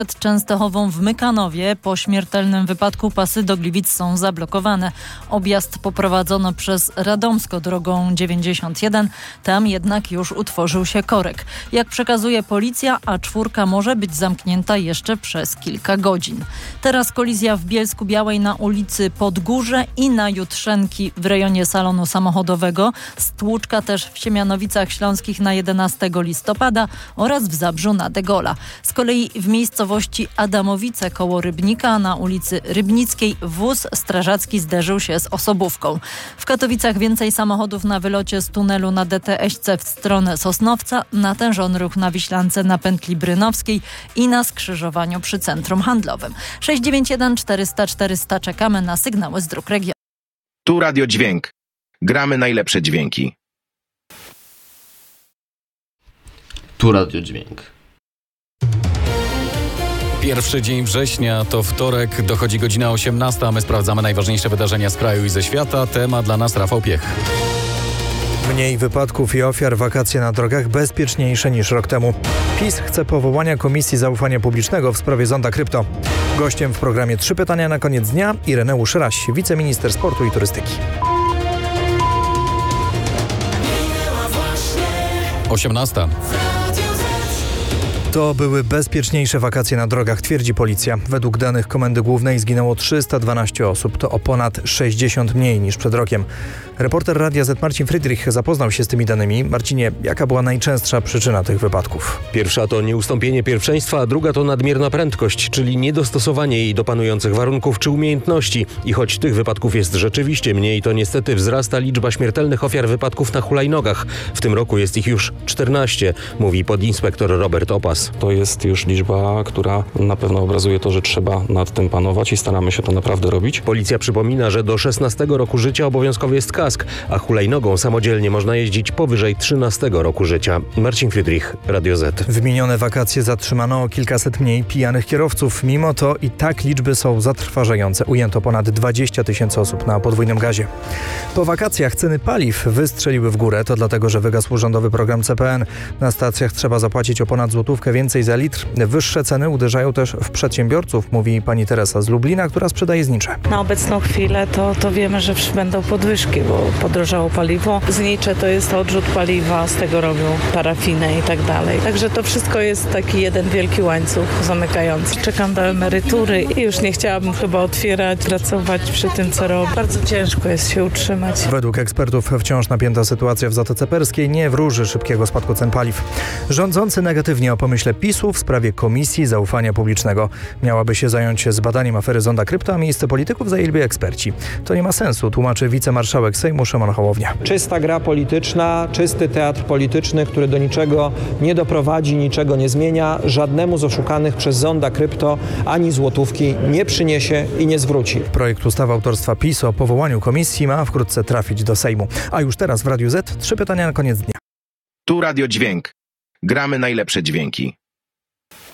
Przed Częstochową w Mykanowie po śmiertelnym wypadku pasy do Gliwic są zablokowane. Objazd poprowadzono przez Radomsko drogą 91, tam jednak już utworzył się korek. Jak przekazuje policja, A4 może być zamknięta jeszcze przez kilka godzin. Teraz kolizja w Bielsku-Białej na ulicy Podgórze i na Jutrzenki w rejonie salonu samochodowego, stłuczka też w Siemianowicach Śląskich na 11 listopada oraz w Zabrzu na De Gaulle'a. Z kolei w miejscowości Adamowice koło Rybnika na ulicy Rybnickiej wóz strażacki zderzył się z osobówką. W Katowicach więcej samochodów na wylocie z tunelu na DTS-ce w stronę Sosnowca, natężony ruch na Wiślance na pętli Brynowskiej i na skrzyżowaniu przy centrum handlowym. 691 400 400 czekamy na sygnały z dróg regionu. Tu Radio Dźwięk. Gramy najlepsze dźwięki. Tu Radio Dźwięk. Pierwszy dzień września to wtorek, dochodzi godzina 18, a my sprawdzamy najważniejsze wydarzenia z kraju i ze świata. Temat dla nas Rafał Piech. Mniej wypadków i ofiar, wakacje na drogach bezpieczniejsze niż rok temu. PiS chce powołania Komisji Zaufania Publicznego w sprawie zonda krypto. Gościem w programie 3 pytania na koniec dnia Ireneusz Raś, wiceminister sportu i turystyki. 18. To były bezpieczniejsze wakacje na drogach, twierdzi policja. Według danych Komendy Głównej zginęło 312 osób. To o ponad 60 mniej niż przed rokiem. Reporter Radia Z Marcin Friedrich zapoznał się z tymi danymi. Marcinie, jaka była najczęstsza przyczyna tych wypadków? Pierwsza to nieustąpienie pierwszeństwa, a druga to nadmierna prędkość, czyli niedostosowanie jej do panujących warunków czy umiejętności. I choć tych wypadków jest rzeczywiście mniej, to niestety wzrasta liczba śmiertelnych ofiar wypadków na hulajnogach. W tym roku jest ich już 14, mówi podinspektor Robert Opas. To jest już liczba, która na pewno obrazuje to, że trzeba nad tym panować i staramy się to naprawdę robić. Policja przypomina, że do 16 roku życia obowiązkowy jest kask, a hulajnogą samodzielnie można jeździć powyżej 13 roku życia. Marcin Friedrich, Radio Z. W minione wakacje zatrzymano o kilkaset mniej pijanych kierowców. Mimo to i tak liczby są zatrważające. Ujęto ponad 20 000 osób na podwójnym gazie. Po wakacjach ceny paliw wystrzeliły w górę. To dlatego, że wygasł rządowy program CPN. Na stacjach trzeba zapłacić o ponad złotówkę więcej za litr. Wyższe ceny uderzają też w przedsiębiorców, mówi pani Teresa z Lublina, która sprzedaje znicze. Na obecną chwilę to wiemy, że będą podwyżki, bo podrożało paliwo. Znicze to jest odrzut paliwa, z tego robią parafinę i tak dalej. Także to wszystko jest taki jeden wielki łańcuch zamykający. Czekam do emerytury i już nie chciałabym chyba otwierać, pracować przy tym, co robię. Bardzo ciężko jest się utrzymać. Według ekspertów wciąż napięta sytuacja w Zatoce Perskiej nie wróży szybkiego spadku cen paliw. Rządzący negatywnie o pomyśle PiS-u w sprawie Komisji Zaufania Publicznego. Miałaby się zająć zbadaniem afery zonda krypto, a miejsce polityków zajęliby eksperci. To nie ma sensu, tłumaczy wicemarszałek Sejmu Szymon Hołownia. Czysta gra polityczna, czysty teatr polityczny, który do niczego nie doprowadzi, niczego nie zmienia, żadnemu z oszukanych przez zonda krypto ani złotówki nie przyniesie i nie zwróci. Projekt ustawy autorstwa PiS o powołaniu komisji ma wkrótce trafić do Sejmu. A już teraz w Radiu Z 3 pytania na koniec dnia. Tu Radio Dźwięk. Gramy najlepsze dźwięki.